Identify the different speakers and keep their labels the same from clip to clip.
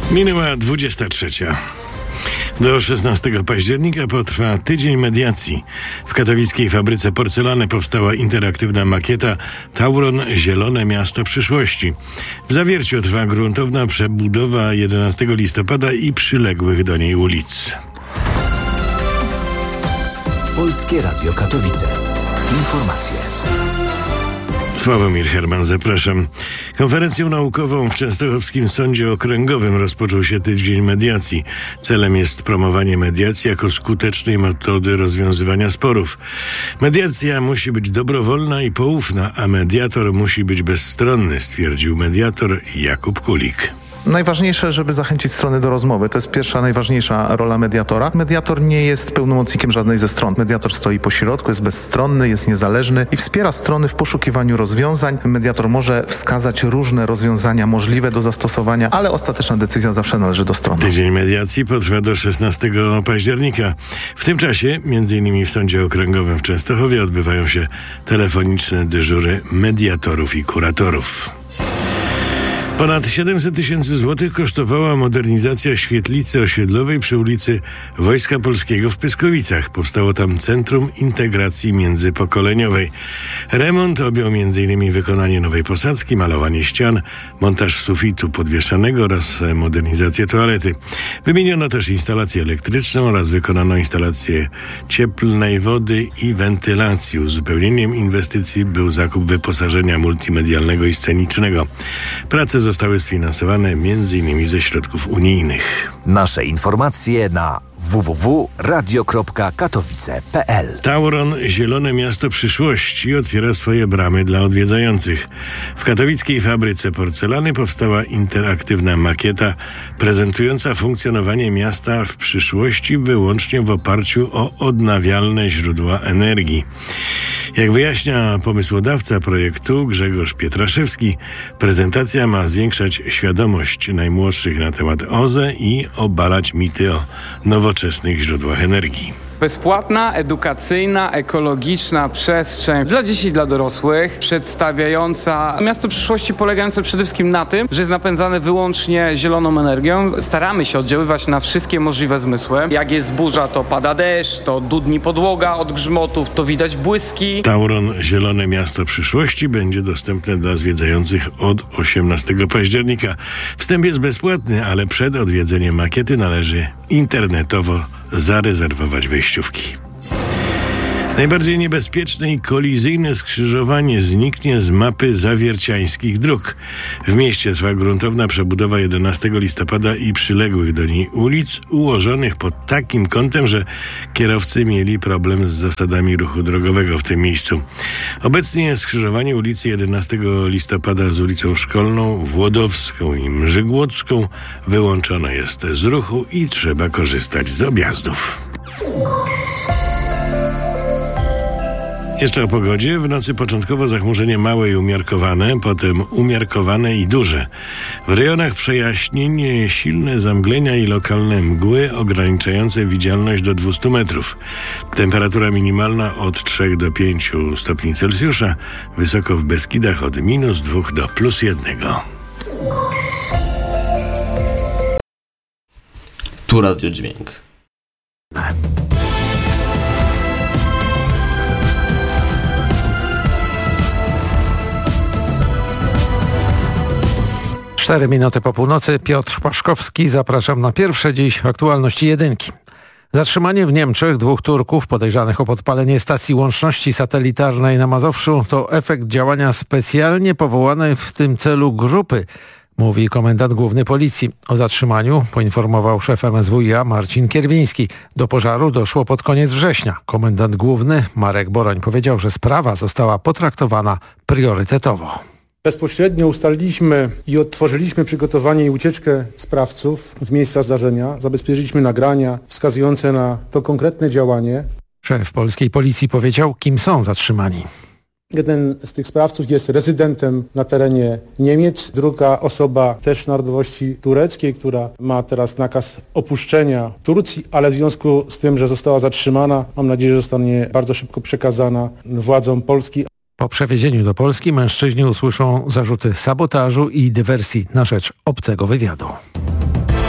Speaker 1: Minęła 23. Do 16 października potrwa tydzień mediacji. W katowickiej fabryce porcelany powstała interaktywna makieta Tauron – Zielone Miasto Przyszłości. W Zawierciu trwa gruntowna przebudowa 11 listopada i przyległych do niej ulic.
Speaker 2: Polskie Radio Katowice. Informacje.
Speaker 1: Sławomir Herman, zapraszam. Konferencją naukową w Częstochowskim Sądzie Okręgowym rozpoczął się tydzień mediacji. Celem jest promowanie mediacji jako skutecznej metody rozwiązywania sporów. Mediacja musi być dobrowolna i poufna, a mediator musi być bezstronny, stwierdził mediator Jakub Kulik.
Speaker 3: Najważniejsze, żeby zachęcić strony do rozmowy. To jest pierwsza, najważniejsza rola mediatora. Mediator nie jest pełnomocnikiem żadnej ze stron. Mediator stoi po środku, jest bezstronny, jest niezależny i wspiera strony w poszukiwaniu rozwiązań. Mediator może wskazać różne rozwiązania możliwe do zastosowania, ale ostateczna decyzja zawsze należy do strony.
Speaker 1: Tydzień mediacji potrwa do 16 października. W tym czasie, m.in. w Sądzie Okręgowym w Częstochowie, odbywają się telefoniczne dyżury mediatorów i kuratorów. Ponad 700 tysięcy złotych kosztowała modernizacja świetlicy osiedlowej przy ulicy Wojska Polskiego w Pyskowicach. Powstało tam Centrum Integracji Międzypokoleniowej. Remont objął m.in. wykonanie nowej posadzki, malowanie ścian, montaż sufitu podwieszanego oraz modernizację toalety. Wymieniono też instalację elektryczną oraz wykonano instalację cieplnej wody i wentylacji. Uzupełnieniem inwestycji był zakup wyposażenia multimedialnego i scenicznego. Prace zostały sfinansowane m.in. ze środków unijnych.
Speaker 2: Nasze informacje na www.radio.katowice.pl.
Speaker 1: Tauron – Zielone Miasto Przyszłości otwiera swoje bramy dla odwiedzających. W katowickiej fabryce porcelany powstała interaktywna makieta prezentująca funkcjonowanie miasta w przyszłości wyłącznie w oparciu o odnawialne źródła energii. Jak wyjaśnia pomysłodawca projektu Grzegorz Pietraszewski, prezentacja ma zwiększać świadomość najmłodszych na temat OZE i obalać mity o nowoczesnych źródłach energii.
Speaker 4: Bezpłatna, edukacyjna, ekologiczna przestrzeń dla dzieci i dla dorosłych, przedstawiająca miasto przyszłości polegające przede wszystkim na tym, że jest napędzane wyłącznie zieloną energią. Staramy się oddziaływać na wszystkie możliwe zmysły. Jak jest burza, to pada deszcz, to dudni podłoga od grzmotów, to widać błyski.
Speaker 1: Tauron – Zielone Miasto Przyszłości będzie dostępne dla zwiedzających od 18 października. Wstęp jest bezpłatny, ale przed odwiedzeniem makiety należy internetowo zarezerwować wejściówki. Najbardziej niebezpieczne i kolizyjne skrzyżowanie zniknie z mapy zawierciańskich dróg. W mieście trwa gruntowna przebudowa 11 listopada i przyległych do niej ulic ułożonych pod takim kątem, że kierowcy mieli problem z zasadami ruchu drogowego w tym miejscu. Obecnie skrzyżowanie ulicy 11 listopada z ulicą Szkolną, Włodowską i Mrzygłocką wyłączone jest z ruchu i trzeba korzystać z objazdów. Jeszcze o pogodzie. W nocy początkowo zachmurzenie małe i umiarkowane, potem umiarkowane i duże. W rejonach przejaśnień silne zamglenia i lokalne mgły ograniczające widzialność do 200 metrów. Temperatura minimalna od 3 do 5 stopni Celsjusza, wysoko w Beskidach od -2 do +1.
Speaker 5: Tu Radiodźwięk.
Speaker 6: 4 minuty po północy. Piotr Paszkowski. Zapraszam na pierwsze dziś aktualności jedynki. Zatrzymanie w Niemczech 2 Turków podejrzanych o podpalenie stacji łączności satelitarnej na Mazowszu to efekt działania specjalnie powołanej w tym celu grupy, mówi komendant główny policji. O zatrzymaniu poinformował szef MSWiA Marcin Kierwiński. Do pożaru doszło pod koniec września. Komendant główny Marek Boroń powiedział, że sprawa została potraktowana priorytetowo.
Speaker 7: Bezpośrednio ustaliliśmy i odtworzyliśmy przygotowanie i ucieczkę sprawców z miejsca zdarzenia. Zabezpieczyliśmy nagrania wskazujące na to konkretne działanie.
Speaker 6: Szef polskiej policji powiedział, kim są zatrzymani.
Speaker 7: Jeden z tych sprawców jest rezydentem na terenie Niemiec. Druga osoba też narodowości tureckiej, która ma teraz nakaz opuszczenia Turcji, ale w związku z tym, że została zatrzymana, mam nadzieję, że zostanie bardzo szybko przekazana władzom Polski.
Speaker 6: Po przewiezieniu do Polski mężczyźni usłyszą zarzuty sabotażu i dywersji na rzecz obcego wywiadu.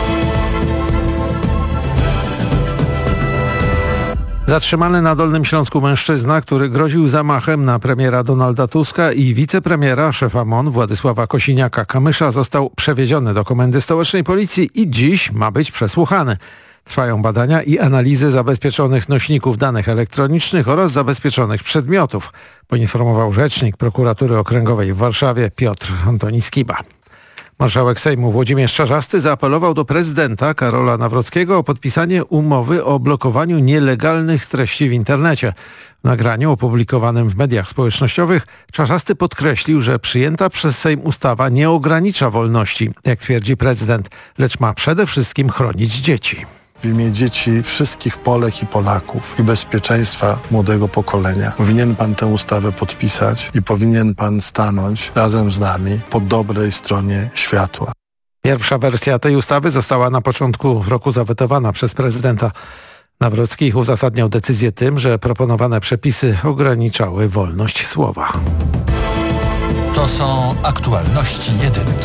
Speaker 6: Zatrzymany na Dolnym Śląsku mężczyzna, który groził zamachem na premiera Donalda Tuska i wicepremiera, szefa MON Władysława Kosiniaka-Kamysza, został przewieziony do Komendy Stołecznej Policji i dziś ma być przesłuchany. Trwają badania i analizy zabezpieczonych nośników danych elektronicznych oraz zabezpieczonych przedmiotów, poinformował rzecznik Prokuratury Okręgowej w Warszawie Piotr Antoni Skiba. Marszałek Sejmu Włodzimierz Czarzasty zaapelował do prezydenta Karola Nawrockiego o podpisanie umowy o blokowaniu nielegalnych treści w internecie. W nagraniu opublikowanym w mediach społecznościowych Czarzasty podkreślił, że przyjęta przez Sejm ustawa nie ogranicza wolności, jak twierdzi prezydent, lecz ma przede wszystkim chronić dzieci.
Speaker 5: W imię dzieci wszystkich Polek i Polaków i bezpieczeństwa młodego pokolenia powinien pan tę ustawę podpisać i powinien pan stanąć razem z nami po dobrej stronie światła.
Speaker 6: Pierwsza wersja tej ustawy została na początku roku zawetowana przez prezydenta. Nawrocki uzasadniał decyzję tym, że proponowane przepisy ograniczały wolność słowa.
Speaker 2: To są aktualności jedynki.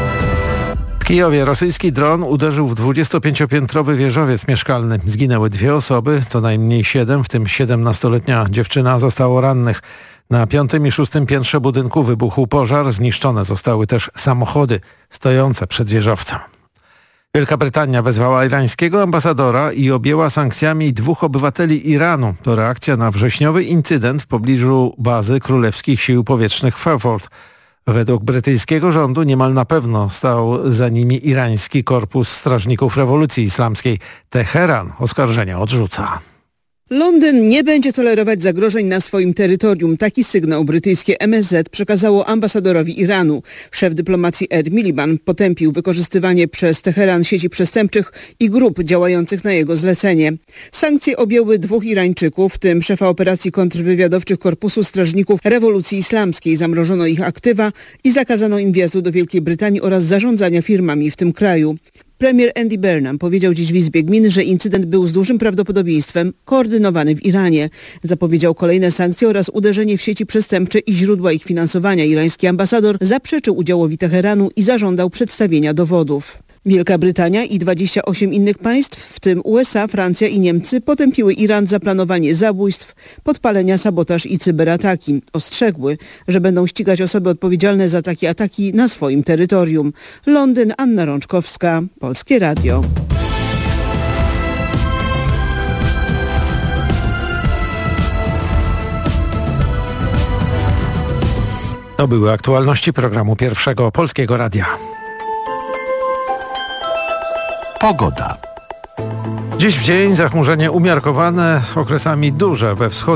Speaker 6: W Kijowie rosyjski dron uderzył w 25-piętrowy wieżowiec mieszkalny. Zginęły 2 osoby, co najmniej 7, w tym 17-letnia dziewczyna, zostało rannych. Na 5. i 6. piętrze budynku wybuchł pożar, zniszczone zostały też samochody stojące przed wieżowcem. Wielka Brytania wezwała irańskiego ambasadora i objęła sankcjami 2 obywateli Iranu. To reakcja na wrześniowy incydent w pobliżu bazy królewskich sił powietrznych Fairford. Według brytyjskiego rządu niemal na pewno stał za nimi irański korpus strażników rewolucji islamskiej. Teheran oskarżenia odrzuca.
Speaker 8: Londyn nie będzie tolerować zagrożeń na swoim terytorium. Taki sygnał brytyjskie MSZ przekazało ambasadorowi Iranu. Szef dyplomacji Ed Miliband potępił wykorzystywanie przez Teheran sieci przestępczych i grup działających na jego zlecenie. Sankcje objęły 2 Irańczyków, w tym szefa operacji kontrwywiadowczych Korpusu Strażników Rewolucji Islamskiej. Zamrożono ich aktywa i zakazano im wjazdu do Wielkiej Brytanii oraz zarządzania firmami w tym kraju. Premier Andy Burnham powiedział dziś w Izbie Gmin, że incydent był z dużym prawdopodobieństwem koordynowany w Iranie. Zapowiedział kolejne sankcje oraz uderzenie w sieci przestępcze i źródła ich finansowania. Irański ambasador zaprzeczył udziałowi Teheranu i zażądał przedstawienia dowodów. Wielka Brytania i 28 innych państw, w tym USA, Francja i Niemcy, potępiły Iran za planowanie zabójstw, podpalenia, sabotaż i cyberataki. Ostrzegły, że będą ścigać osoby odpowiedzialne za takie ataki na swoim terytorium. Londyn, Anna Rączkowska, Polskie Radio.
Speaker 6: To były aktualności programu Pierwszego Polskiego Radia.
Speaker 2: Pogoda.
Speaker 6: Dziś w dzień zachmurzenie umiarkowane, okresami duże we wschodniej